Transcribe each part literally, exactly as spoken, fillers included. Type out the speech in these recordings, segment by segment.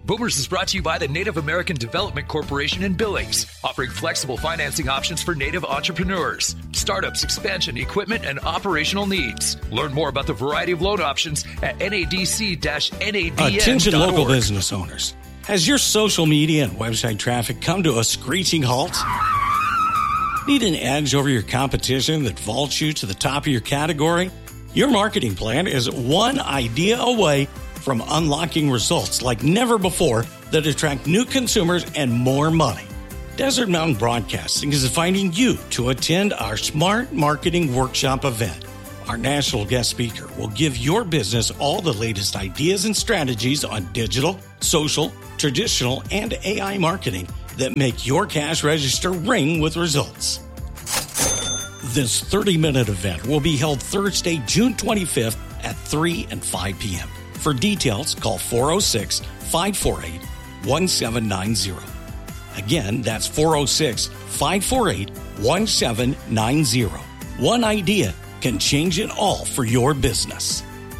Boomers is brought to you by the Native American Development Corporation in Billings, offering flexible financing options for Native entrepreneurs, startups, expansion, equipment, and operational needs. Learn more about the variety of loan options at N A D C N A D N dot org. Attention local business owners. Has your social media and website traffic come to a screeching halt? Need an edge over your competition that vaults you to the top of your category? Your marketing plan is one idea away from unlocking results like never before that attract new consumers and more money. Desert Mountain Broadcasting is inviting you to attend our Smart Marketing Workshop event. Our national guest speaker will give your business all the latest ideas and strategies on digital, social, traditional, and A I marketing that make your cash register ring with results. This thirty-minute event will be held Thursday, June twenty-fifth at three and five p.m. For details, call four oh six, five four eight, one seven nine zero. Again, that's four oh six, five four eight, one seven nine zero. One idea can change it all for your business.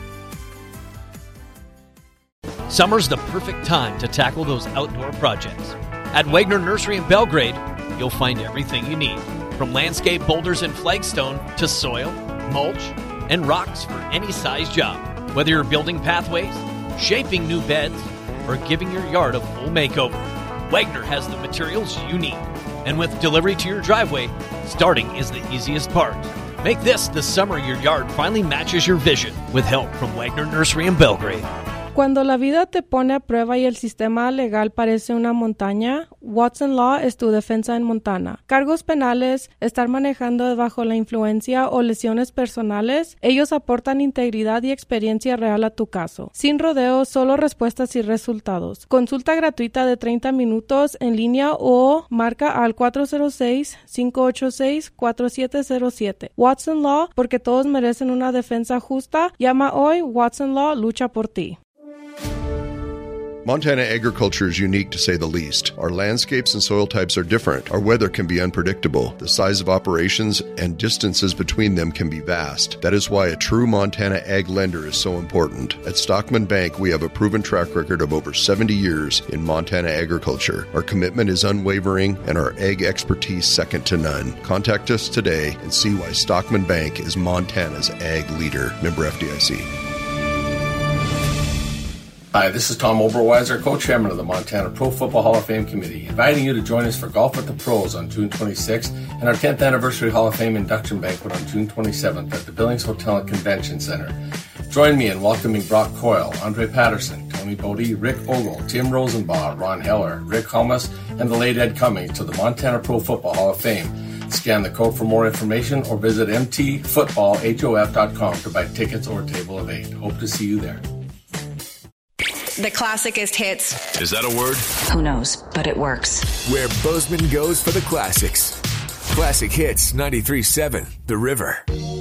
Summer's the perfect time to tackle those outdoor projects. At Wagner Nursery in Belgrade, you'll find everything you need, from landscape boulders and flagstone to soil, mulch, and rocks for any size job. Whether you're building pathways, shaping new beds, or giving your yard a full makeover, Wagner has the materials you need. And with delivery to your driveway, starting is the easiest part. Make this the summer your yard finally matches your vision with help from Wagner Nursery in Belgrade. Cuando la vida te pone a prueba y el sistema legal parece una montaña, Watson Law es tu defensa en Montana. Cargos penales, estar manejando bajo la influencia o lesiones personales, ellos aportan integridad y experiencia real a tu caso. Sin rodeos, solo respuestas y resultados. Consulta gratuita de treinta minutos en línea o marca al cuatro cero seis, cinco ocho seis, cuatro siete cero siete. Watson Law, porque todos merecen una defensa justa. Llama hoy, Watson Law lucha por ti. Montana agriculture is unique to say the least. Our landscapes and soil types are different. Our weather can be unpredictable. The size of operations and distances between them can be vast. That is why a true Montana ag lender is so important. At Stockman Bank, we have a proven track record of over seventy years in Montana agriculture. Our commitment is unwavering and our ag expertise second to none. Contact us today and see why Stockman Bank is Montana's ag leader. Member F D I C. Hi, this is Tom Oberweiser, co-chairman of the Montana Pro Football Hall of Fame Committee, inviting you to join us for Golf with the Pros on June twenty-sixth and our tenth Anniversary Hall of Fame Induction Banquet on June twenty-seventh at the Billings Hotel and Convention Center. Join me in welcoming Brock Coyle, Andre Patterson, Tony Bodie, Rick Ogle, Tim Rosenbaugh, Ron Heller, Rick Hummus, and the late Ed Cummings to the Montana Pro Football Hall of Fame. Scan the code for more information or visit m t football hof dot com to buy tickets or a table of eight. Hope to see you there. The classicest hits. Is that a word? Who knows, but it works. Where Bozeman goes for the classics. Classic Hits ninety-three point seven, The River.